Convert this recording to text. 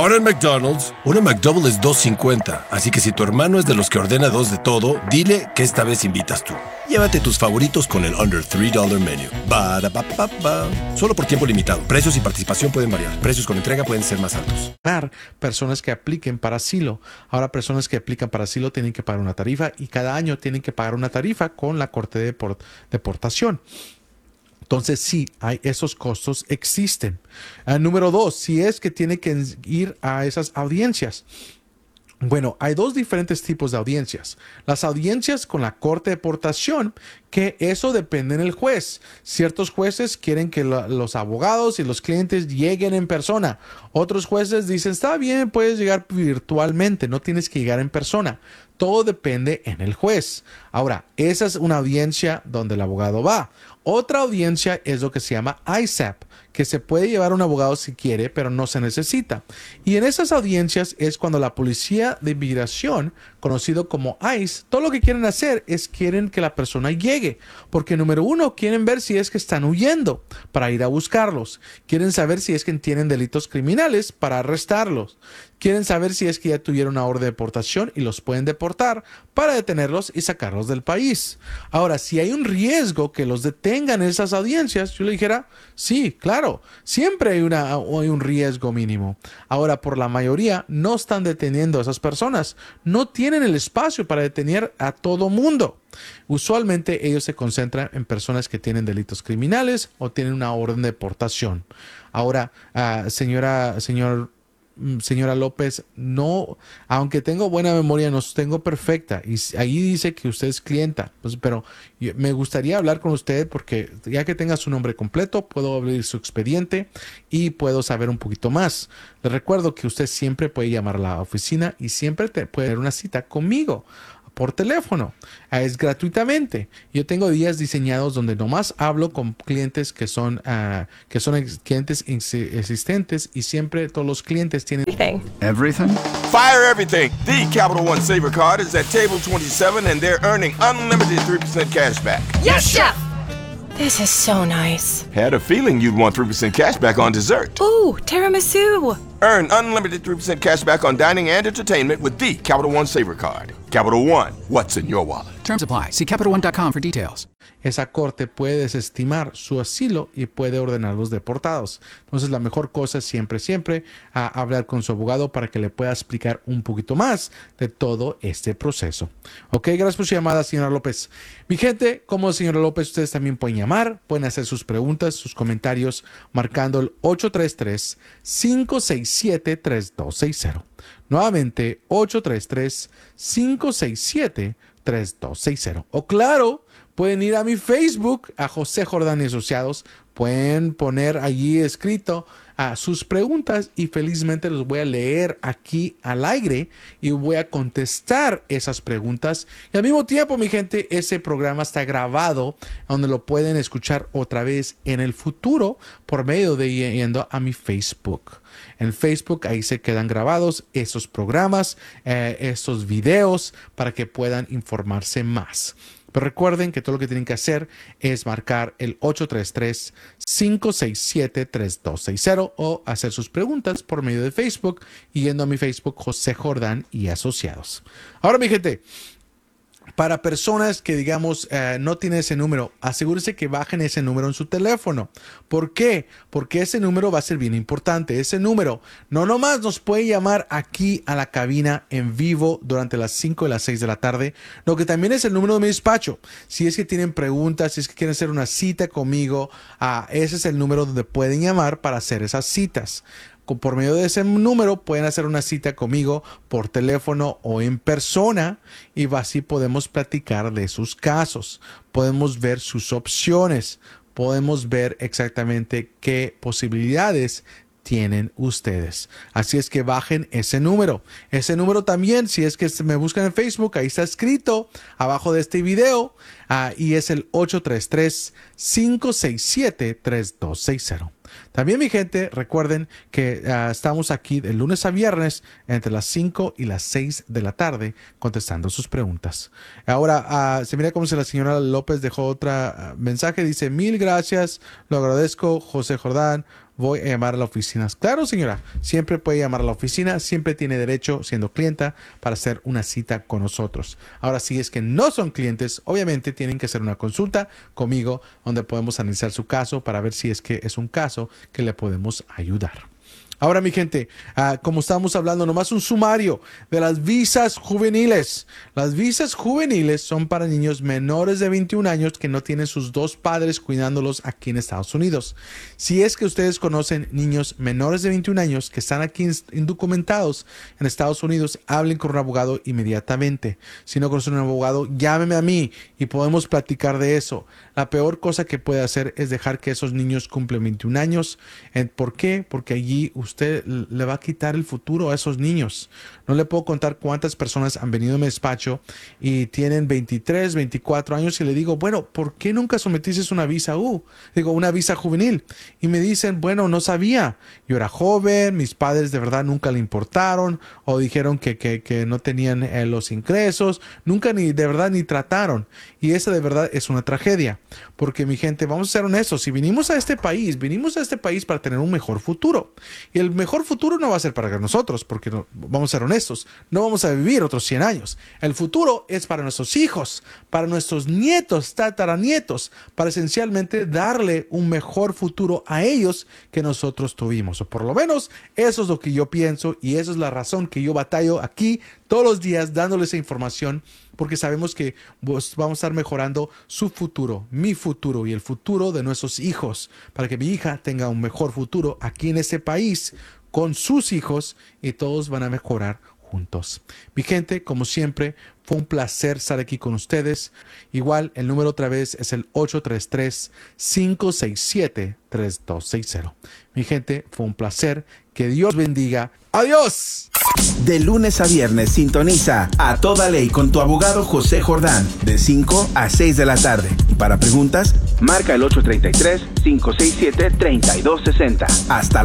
Ahora en McDonald's, una McDouble es $2.50. Así que si tu hermano es de los que ordena dos de todo, dile que esta vez invitas tú. Llévate tus favoritos con el Under $3 Menu. Ba-da-ba-ba-ba. Solo por tiempo limitado. Precios y participación pueden variar. Precios con entrega pueden ser más altos. Personas que apliquen para asilo. Ahora personas que aplican para asilo tienen que pagar una tarifa y cada año tienen que pagar una tarifa con la Corte de Deportación. Entonces sí, esos costos existen. Número 2, si es que tiene que ir a esas audiencias. Bueno, hay dos diferentes tipos de audiencias. Las audiencias con la Corte de Deportación, que eso depende del juez. Ciertos jueces quieren que los abogados y los clientes lleguen en persona. Otros jueces dicen, está bien, puedes llegar virtualmente, no tienes que llegar en persona. Todo depende en el juez. Ahora, esa es una audiencia donde el abogado va. Otra audiencia es lo que se llama ISAP, que se puede llevar un abogado si quiere, pero no se necesita. Y en esas audiencias es cuando la policía de inmigración, conocido como ICE, todo lo que quieren hacer es quieren que la persona llegue. Porque número 1, quieren ver si es que están huyendo para ir a buscarlos. Quieren saber si es que tienen delitos criminales para arrestarlos. Quieren saber si es que ya tuvieron una orden de deportación y los pueden deportar para detenerlos y sacarlos del país. Ahora, si hay un riesgo que los detengan en esas audiencias, yo le dijera, sí, claro, siempre hay un riesgo mínimo. Ahora, por la mayoría, no están deteniendo a esas personas. No tienen el espacio para detener a todo mundo. Usualmente ellos se concentran en personas que tienen delitos criminales o tienen una orden de deportación. Ahora, señora López, no, aunque tengo buena memoria, no tengo perfecta. Y ahí dice que usted es clienta. Pues, pero me gustaría hablar con usted porque ya que tenga su nombre completo, puedo abrir su expediente y puedo saber un poquito más. Le recuerdo que usted siempre puede llamar a la oficina y siempre puede tener una cita conmigo por teléfono. Es gratuitamente. Yo tengo días diseñados donde nomás hablo con clientes que son clientes existentes y siempre todos los clientes tienen Everything? Fire everything. The Capital One Saver Card is at table 27 and they're earning unlimited 3% cash back. Yes, Chef! This is so nice. Had a feeling you'd want 3% cash back on dessert. Ooh, tiramisu! Earn unlimited 3% cash back on dining and entertainment with the Capital One Saver Card. Capital One, what's in your wallet? Terms apply. See CapitalOne.com for details. Esa corte puede desestimar su asilo y puede ordenar los deportados. Entonces la mejor cosa es siempre hablar con su abogado para que le pueda explicar un poquito más de todo este proceso. Ok, gracias por su llamada, señora López. Mi gente, como señora López, ustedes también pueden llamar, pueden hacer sus preguntas, sus comentarios, marcando el 833-567-3260. Nuevamente, 833-567-3260. O claro, pueden ir a mi Facebook, a José Jordán y Asociados. Pueden poner allí escrito sus preguntas y felizmente los voy a leer aquí al aire y voy a contestar esas preguntas. Y al mismo tiempo, mi gente, ese programa está grabado donde lo pueden escuchar otra vez en el futuro por medio de yendo a mi Facebook. En Facebook ahí se quedan grabados esos programas, estos videos para que puedan informarse más. Pero recuerden que todo lo que tienen que hacer es marcar el 833-567-3260 o hacer sus preguntas por medio de Facebook yendo a mi Facebook José Jordán y Asociados. Ahora, mi gente, para personas que, digamos, no tienen ese número, asegúrese que bajen ese número en su teléfono. ¿Por qué? Porque ese número va a ser bien importante. Ese número no nomás nos puede llamar aquí a la cabina en vivo durante las 5 y las 6 de la tarde, lo que también es el número de mi despacho. Si es que tienen preguntas, si es que quieren hacer una cita conmigo, ese es el número donde pueden llamar para hacer esas citas. Por medio de ese número pueden hacer una cita conmigo por teléfono o en persona y así podemos platicar de sus casos, podemos ver sus opciones, podemos ver exactamente qué posibilidades tienen ustedes. Así es que bajen ese número. Ese número también, si es que me buscan en Facebook, ahí está escrito abajo de este video y es el 833-567-3260. También, mi gente, recuerden que estamos aquí de lunes a viernes entre las 5 y las 6 de la tarde contestando sus preguntas. Ahora, se mira como si la señora López dejó otra mensaje. Dice, 1000 gracias, lo agradezco, José Jordán. voy a llamar a la oficina. Claro, señora, siempre puede llamar a la oficina, siempre tiene derecho, siendo clienta, para hacer una cita con nosotros. Ahora, si es que no son clientes, obviamente tienen que hacer una consulta conmigo, donde podemos analizar su caso para ver si es que es un caso que le podemos ayudar. Ahora, mi gente, como estamos hablando, nomás un sumario de las visas juveniles. Las visas juveniles son para niños menores de 21 años que no tienen sus dos padres cuidándolos aquí en Estados Unidos. Si es que ustedes conocen niños menores de 21 años que están aquí indocumentados en Estados Unidos, hablen con un abogado inmediatamente. Si no conocen un abogado, llámeme a mí y podemos platicar de eso. La peor cosa que puede hacer es dejar que esos niños cumplan 21 años. ¿Por qué? Porque allí usted le va a quitar el futuro a esos niños. No le puedo contar cuántas personas han venido a mi despacho y tienen 23, 24 años y le digo, bueno, ¿por qué nunca sometiste una visa una visa juvenil? Y me dicen, bueno, no sabía. Yo era joven, mis padres de verdad nunca le importaron o dijeron que no tenían los ingresos, nunca de verdad ni trataron. Y esa de verdad es una tragedia. Porque mi gente, vamos a ser honestos, si vinimos a este país para tener un mejor futuro. Y el mejor futuro no va a ser para nosotros, porque vamos a ser honestos, no vamos a vivir otros 100 años. El futuro es para nuestros hijos, para nuestros nietos, tataranietos, para esencialmente darle un mejor futuro a ellos que nosotros tuvimos. O por lo menos eso es lo que yo pienso y esa es la razón que yo batallo aquí todos los días dándoles esa información, porque sabemos que vamos a estar mejorando su futuro, mi futuro y el futuro de nuestros hijos, para que mi hija tenga un mejor futuro aquí en este país con sus hijos y todos van a mejorar juntos. Mi gente, como siempre, fue un placer estar aquí con ustedes. Igual, el número otra vez es el 833-567-3260. Mi gente, fue un placer. Que Dios bendiga. ¡Adiós! De lunes a viernes sintoniza A Toda Ley con tu abogado José Jordán de 5 a 6 de la tarde. Para preguntas, marca el 833-567-3260. Hasta la